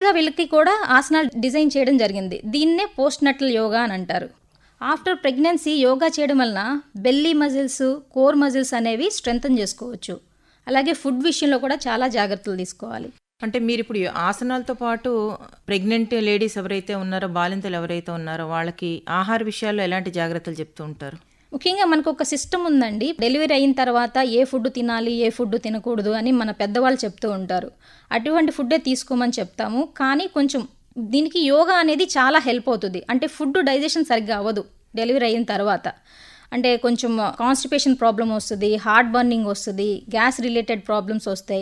కొత్తగా వీళ్ళకి కూడా ఆసనాలు డిజైన్ చేయడం జరిగింది. దీన్నే పోస్ట్ నటల్ యోగా అని అంటారు. ఆఫ్టర్ ప్రెగ్నెన్సీ యోగా చేయడం వలన బెల్లీ మజిల్స్, కోర్ మజిల్స్ అనేవి స్ట్రెంథన్ చేసుకోవచ్చు. అలాగే ఫుడ్ విషయంలో కూడా చాలా జాగ్రత్తలు తీసుకోవాలి. అంటే మీరు ఇప్పుడు ఆసనాలతో పాటు ప్రెగ్నెంట్ లేడీస్ ఎవరైతే ఉన్నారో, బాలింతలు ఎవరైతే ఉన్నారో వాళ్ళకి ఆహార విషయాల్లో ఎలాంటి జాగ్రత్తలు చెప్తూ ఉంటారు? ముఖ్యంగా మనకు ఒక సిస్టమ్ ఉందండి. డెలివరీ అయిన తర్వాత ఏ ఫుడ్ తినాలి, ఏ ఫుడ్ తినకూడదు అని మన పెద్దవాళ్ళు చెప్తూ ఉంటారు. అటువంటి ఫుడ్డే తీసుకోమని చెప్తాము. కానీ కొంచెం దీనికి యోగా అనేది చాలా హెల్ప్ అవుతుంది. అంటే ఫుడ్ డైజెషన్ సరిగ్గా అవ్వదు డెలివరీ అయిన తర్వాత. అంటే కొంచెం కాన్స్టిపేషన్ ప్రాబ్లం వస్తుంది, హార్ట్ బర్నింగ్ వస్తుంది, గ్యాస్ రిలేటెడ్ ప్రాబ్లమ్స్ వస్తాయి,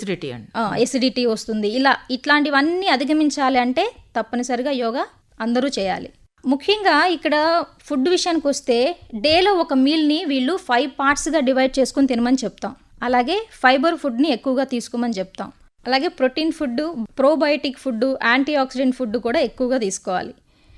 ఎసిడిటీ వస్తుంది. ఇట్లాంటివన్నీ అధిగమించాలి అంటే తప్పనిసరిగా యోగా అందరూ చేయాలి. ముఖ్యంగా ఇక్కడ ఫుడ్ విషయానికి వస్తే డేలో ఒక మీల్ని వీళ్ళు 5 పార్ట్స్గా డివైడ్ చేసుకుని తినమని చెప్తాం. అలాగే ఫైబర్ ఫుడ్ని ఎక్కువగా తీసుకోమని చెప్తాం. అలాగే protein food, probiotic food, anti oxidant food కూడా ఎక్కువగా తీసుకోవాలి.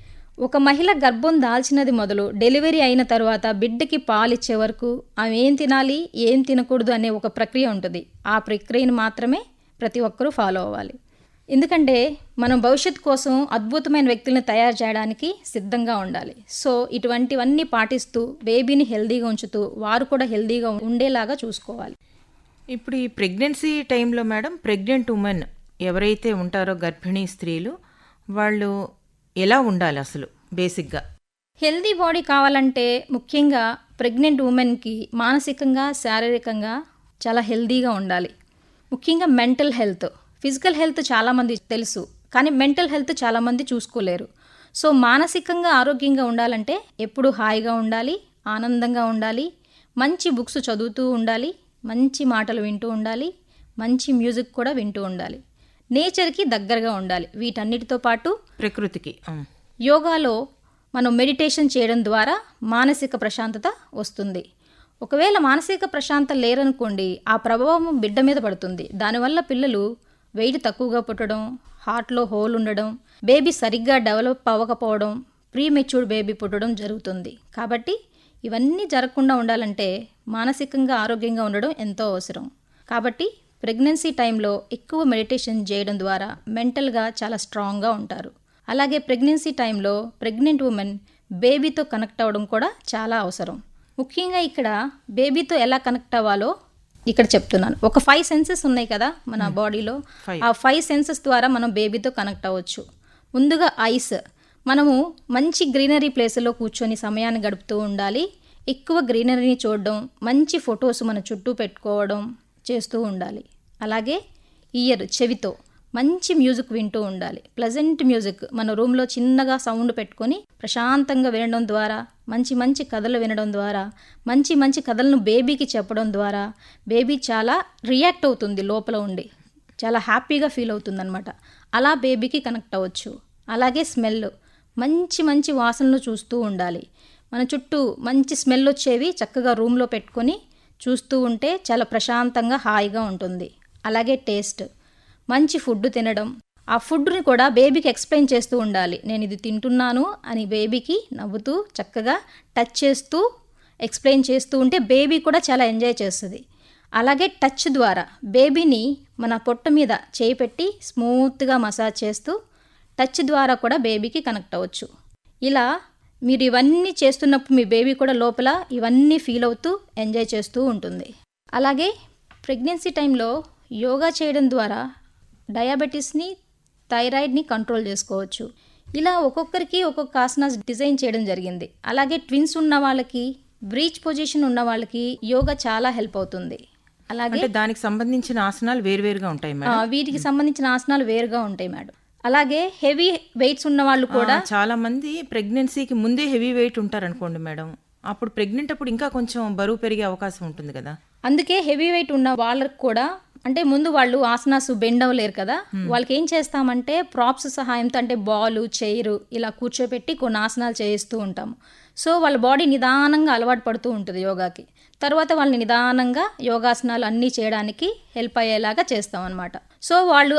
ఒక మహిళ గర్భం దాల్చినది మొదలు డెలివరీ అయిన తర్వాత బిడ్డకి పాలిచ్చే వరకు ఆమె ఏం తినాలి, ఏం తినకూడదు అనే ఒక ప్రక్రియ ఉంటుంది. ఆ ప్రక్రియను మాత్రమే ప్రతి ఒక్కరూ ఫాలో అవ్వాలి. ఎందుకంటే మనం భవిష్యత్తు కోసం అద్భుతమైన వ్యక్తులను తయారు చేయడానికి సిద్ధంగా ఉండాలి. సో ఇటువంటివన్నీ పాటిస్తూ బేబీని హెల్దీగా ఉంచుతూ వారు కూడా హెల్దీగా ఉండేలాగా చూసుకోవాలి. ఇప్పుడు ఈ ప్రెగ్నెన్సీ టైంలో మేడం, ప్రెగ్నెంట్ ఉమెన్ ఎవరైతే ఉంటారో గర్భిణీ స్త్రీలు, వాళ్ళు ఎలా ఉండాలి అసలు బేసిక్గా? హెల్దీ బాడీ కావాలంటే ముఖ్యంగా ప్రెగ్నెంట్ ఉమెన్కి మానసికంగా, శారీరకంగా చాలా హెల్దీగా ఉండాలి. ముఖ్యంగా మెంటల్ హెల్త్, ఫిజికల్ హెల్త్ చాలామంది తెలుసు, కానీ మెంటల్ హెల్త్ చాలామంది చూసుకోలేరు. సో మానసికంగా ఆరోగ్యంగా ఉండాలంటే ఎప్పుడు హాయిగా ఉండాలి, ఆనందంగా ఉండాలి, మంచి బుక్స్ చదువుతూ ఉండాలి, మంచి మాటలు వింటూ ఉండాలి, మంచి మ్యూజిక్ కూడా వింటూ ఉండాలి, నేచర్కి దగ్గరగా ఉండాలి. వీటన్నిటితో పాటు ప్రకృతికి యోగాలో మనం మెడిటేషన్ చేయడం ద్వారా మానసిక ప్రశాంతత వస్తుంది. ఒకవేళ మానసిక ప్రశాంతత లేరనుకోండి, ఆ ప్రభావం బిడ్డ మీద పడుతుంది. దానివల్ల పిల్లలు వెయిట్ తక్కువగా పుట్టడం, హార్ట్లో హోల్ ఉండడం, బేబీ సరిగ్గా డెవలప్ అవ్వకపోవడం, ప్రీమెచ్యూర్డ్ బేబీ పుట్టడం జరుగుతుంది. కాబట్టి ఇవన్నీ జరగకుండా ఉండాలంటే మానసికంగా ఆరోగ్యంగా ఉండడం ఎంతో అవసరం. కాబట్టి ప్రెగ్నెన్సీ టైంలో ఎక్కువ మెడిటేషన్ చేయడం ద్వారా మెంటల్గా చాలా స్ట్రాంగ్గా ఉంటారు. అలాగే ప్రెగ్నెన్సీ టైంలో ప్రెగ్నెంట్ ఉమెన్ బేబీతో కనెక్ట్ అవ్వడం కూడా చాలా అవసరం. ముఖ్యంగా ఇక్కడ బేబీతో ఎలా కనెక్ట్ అవ్వాలో ఇక్కడ చెప్తున్నాను. ఒక 5 సెన్సెస్ ఉన్నాయి కదా మన బాడీలో, ఆ 5 సెన్సెస్ ద్వారా మనం బేబీతో కనెక్ట్ అవ్వచ్చు. ముందుగా ఐస్, మనము మంచి గ్రీనరీ ప్లేస్లో కూర్చొని సమయాన్ని గడుపుతూ ఉండాలి. ఎక్కువ గ్రీనరీని చూడడం, మంచి ఫొటోస్ మన చుట్టూ పెట్టుకోవడం చేస్తూ ఉండాలి. అలాగే ఇయర్, చెవితో మంచి మ్యూజిక్ వింటూ ఉండాలి. ప్లెజెంట్ మ్యూజిక్ మన రూమ్లో చిన్నగా సౌండ్ పెట్టుకొని ప్రశాంతంగా వినడం ద్వారా, మంచి మంచి కథలు వినడం ద్వారా, మంచి మంచి కథలను బేబీకి చెప్పడం ద్వారా బేబీ చాలా రియాక్ట్ అవుతుంది, లోపల ఉండి చాలా హ్యాపీగా ఫీల్ అవుతుందన్నమాట. అలా బేబీకి కనెక్ట్ అవ్వచ్చు. అలాగే స్మెల్, మంచి మంచి వాసనలు చూస్తూ ఉండాలి. మన చుట్టూ మంచి స్మెల్ వచ్చేవి చక్కగా రూమ్లో పెట్టుకొని చూస్తూ ఉంటే చాలా ప్రశాంతంగా హాయిగా ఉంటుంది. అలాగే టేస్ట్, మంచి ఫుడ్ తినడం, ఆ ఫుడ్ని కూడా బేబీకి ఎక్స్ప్లెయిన్ చేస్తూ ఉండాలి. నేను ఇది తింటున్నాను అని బేబీకి నవ్వుతూ చక్కగా టచ్ చేస్తూ ఎక్స్ప్లెయిన్ చేస్తూ ఉంటే బేబీ కూడా చాలా ఎంజాయ్ చేస్తుంది. అలాగే టచ్ ద్వారా బేబీని మన పొట్ట మీద చేయి పెట్టి స్మూత్గా మసాజ్ చేస్తూ టచ్ ద్వారా కూడా బేబీకి కనెక్ట్ అవ్వచ్చు. ఇలా మీరు ఇవన్నీ చేస్తున్నప్పుడు మీ బేబీ కూడా లోపల ఇవన్నీ ఫీల్ అవుతూ ఎంజాయ్ చేస్తూ ఉంటుంది. అలాగే ప్రెగ్నెన్సీ టైంలో యోగా చేయడం ద్వారా డయాబెటీస్ని, థైరాయిడ్ని కంట్రోల్ చేసుకోవచ్చు. ఇలా ఒక్కొక్కరికి ఒక్కొక్క ఆసనాస్ డిజైన్ చేయడం జరిగింది. అలాగే ట్విన్స్ ఉన్న వాళ్ళకి, బ్రీచ్ పొజిషన్ ఉన్న వాళ్ళకి యోగా చాలా హెల్ప్ అవుతుంది. అలాగే దానికి సంబంధించిన ఆసనాలు వేరువేరుగా ఉంటాయి మేడం. వీటికి సంబంధించిన ఆసనాలు వేరుగా ఉంటాయి మేడం. అలాగే హెవీ వెయిట్స్ ఉన్న వాళ్ళు కూడా, చాలా మంది ప్రెగ్నెన్సీకి ముందే హెవీ వెయిట్ ఉంటారు అనుకోండి మేడం, అప్పుడు ప్రెగ్నెంట్ అప్పుడు ఇంకా కొంచెం బరువు పెరిగే అవకాశం ఉంటుంది కదా. అందుకే హెవీ వెయిట్ ఉన్న వాళ్ళకి కూడా, అంటే ముందు వాళ్ళు ఆసనాస్ బెండ్ అవ్వలేరు కదా, వాళ్ళకి ఏం చేస్తామంటే ప్రాప్స్ సహాయంతో, అంటే బాలు, చైరు ఇలా కూర్చోపెట్టి కొన్ని ఆసనాలు చేయిస్తూ ఉంటాము. సో వాళ్ళ బాడీ నిదానంగా అలవాటు పడుతూ ఉంటుంది యోగాకి. తర్వాత వాళ్ళని నిదానంగా యోగాసనాలు అన్నీ చేయడానికి హెల్ప్ అయ్యేలాగా చేస్తాం అనమాట. సో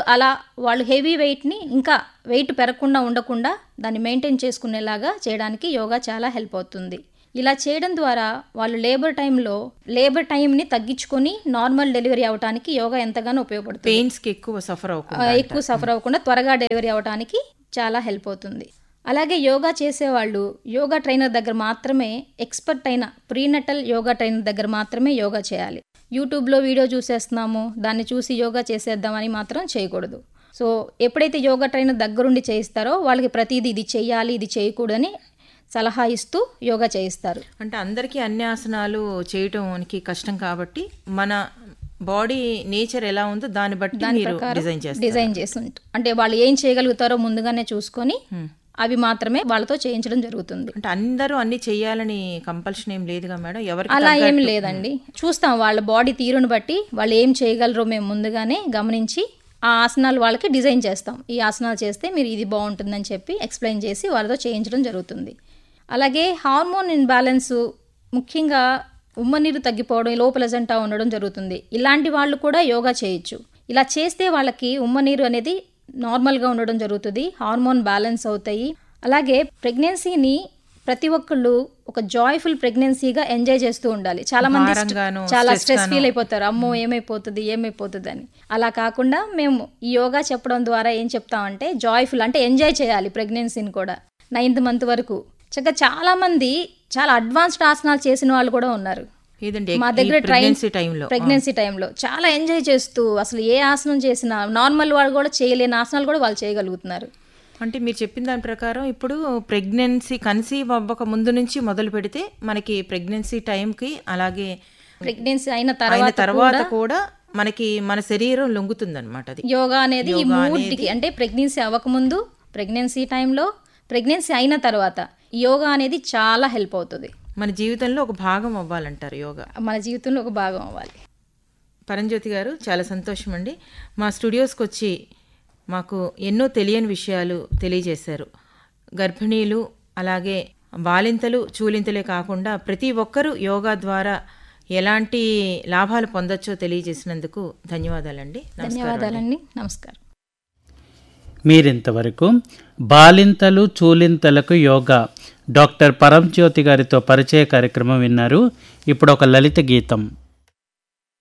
వాళ్ళు హెవీ వెయిట్ని ఇంకా వెయిట్ పెరగకుండా ఉండకుండా దాన్ని మెయింటైన్ చేసుకునేలాగా చేయడానికి యోగా చాలా హెల్ప్ అవుతుంది. ఇలా చేయడం ద్వారా వాళ్ళు లేబర్ టైంని తగ్గించుకొని నార్మల్ డెలివరీ అవడానికి యోగా ఎంతగానో ఉపయోగపడుతుంది. పెయిన్స్కి ఎక్కువ సఫర్ అవ్వకుండా త్వరగా డెలివరీ అవడానికి చాలా హెల్ప్ అవుతుంది. అలాగే యోగా చేసేవాళ్ళు యోగా ట్రైనర్ దగ్గర మాత్రమే, ఎక్స్పర్ట్ అయిన ప్రీనటల్ యోగా ట్రైనర్ దగ్గర మాత్రమే యోగా చేయాలి. యూట్యూబ్లో వీడియో చూసేస్తున్నాము, దాన్ని చూసి యోగా చేసేద్దామని మాత్రం చేయకూడదు. సో ఎప్పుడైతే యోగా ట్రైనర్ దగ్గరుండి చేయిస్తారో వాళ్ళకి ప్రతిదీ ఇది చేయాలి, ఇది చేయకూడదని సలహా ఇస్తూ యోగా చేయిస్తారు. అంటే అందరికీ అన్ని ఆసనాలు చేయటానికి కష్టం కాబట్టి మన బాడీ నేచర్ ఎలా ఉందో దాన్ని బట్టి మీరు డిజైన్ చేసి అంటే వాళ్ళు ఏం చేయగలుగుతారో ముందుగానే చూసుకొని అవి మాత్రమే వాళ్ళతో చేయించడం జరుగుతుంది. అంటే అందరూ అన్ని చేయాలని కంపల్షన్ ఏం లేదుగా మేడం? ఎవరికి అలా ఏం లేదండి. చూస్తాం వాళ్ళ బాడీ తీరును బట్టి వాళ్ళు ఏం చేయగలరో మేము ముందుగానే గమనించి ఆ ఆసనాలు వాళ్ళకి డిజైన్ చేస్తాం. ఈ ఆసనాలు చేస్తే మీరు ఇది బాగుంటుందని చెప్పి ఎక్స్ప్లెయిన్ చేసి వాళ్ళతో చేయించడం జరుగుతుంది. అలాగే హార్మోన్ ఇన్బ్యాలెన్స్, ముఖ్యంగా ఉమ్మనీరు తగ్గిపోవడం, లో ప్లెజెంటా ఉండడం జరుగుతుంది. ఇలాంటి వాళ్ళు కూడా యోగా చేయొచ్చు. ఇలా చేస్తే వాళ్ళకి ఉమ్మనీరు అనేది నార్మల్గా ఉండడం జరుగుతుంది, హార్మోన్ బ్యాలెన్స్ అవుతాయి. అలాగే ప్రెగ్నెన్సీని ప్రతి ఒక్కళ్ళు ఒక జాయ్ఫుల్ ప్రెగ్నెన్సీగా ఎంజాయ్ చేస్తూ ఉండాలి. చాలా మంది చాలా స్ట్రెస్ ఫీల్ అయిపోతారు, అమ్మో ఏమైపోతుంది అని. అలా కాకుండా మేము ఈ యోగా చెప్పడం ద్వారా ఏం చెప్తామంటే జాయ్ఫుల్ అంటే ఎంజాయ్ చేయాలి ప్రెగ్నెన్సీని కూడా. 9th month వరకు చక్కగా చాలా మంది చాలా అడ్వాన్స్డ్ ఆసనాలు చేసిన వాళ్ళు కూడా ఉన్నారు మా దగ్గర. ప్రెగ్నెన్సీ టైంలో చాలా ఎంజాయ్ చేస్తూ అసలు ఏ ఆసనం చేసినా నార్మల్ వాళ్ళు కూడా చేయలేని ఆసనాలు కూడా వాళ్ళు చేయగలుగుతున్నారు. అంటే మీరు చెప్పిన దాని ప్రకారం ఇప్పుడు ప్రెగ్నెన్సీ కన్సీవ్ అవ్వక ముందు నుంచి మొదలు పెడితే మనకి ప్రెగ్నెన్సీ టైంకి, అలాగే ప్రెగ్నెన్సీ అయిన తర్వాత కూడా మనకి మన శరీరం లొంగుతుంది అనమాట. అది యోగా అనేది ఈ మూడింటికి, అంటే ప్రెగ్నెన్సీ అవ్వకముందు, ప్రెగ్నెన్సీ టైంలో, ప్రెగ్నెన్సీ అయిన తర్వాత యోగా అనేది చాలా హెల్ప్ అవుతుంది. మన జీవితంలో ఒక భాగం అవ్వాలంటారు యోగా. మన జీవితంలో ఒక భాగం అవ్వాలి. పరంజ్యోతి గారు, చాలా సంతోషం అండి. మా స్టూడియోస్కి వచ్చి మాకు ఎన్నో తెలియని విషయాలు తెలియజేశారు. గర్భిణీలు, అలాగే బాలింతలు, చూలింతలే కాకుండా ప్రతి ఒక్కరూ యోగా ద్వారా ఎలాంటి లాభాలు పొందొచ్చో తెలియజేసినందుకు ధన్యవాదాలండి. ధన్యవాదాలండి. నమస్కారం. మీరింతవరకు బాలింతలు, చూలింతలకు యోగా డాక్టర్ పరంజ్యోతి గారితో పరిచయ కార్యక్రమం విన్నారు. ఇప్పుడు ఒక లలిత గీతం.